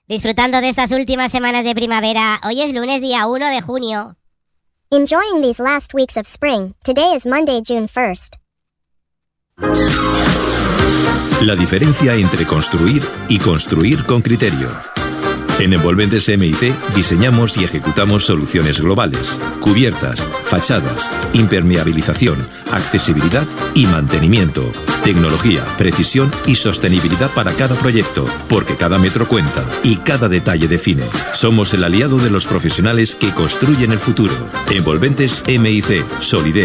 Disfrutando de estas últimas semanas de primavera, hoy es lunes día 1 de junio. Enjoying these last weeks of spring. Today is Monday, June 1st. La diferencia entre construir y construir con criterio. En Envolventes M&C diseñamos y ejecutamos soluciones globales, cubiertas, fachadas, impermeabilización, accesibilidad y mantenimiento, tecnología, precisión y sostenibilidad para cada proyecto, porque cada metro cuenta y cada detalle define. Somos el aliado de los profesionales que construyen el futuro. Envolventes M&C, solidez.